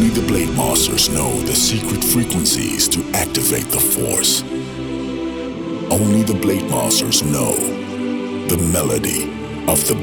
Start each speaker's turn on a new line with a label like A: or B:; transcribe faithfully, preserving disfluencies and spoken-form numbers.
A: Only the Blade Masters know the secret frequencies to activate the Force. Only the Blade Masters know the melody of the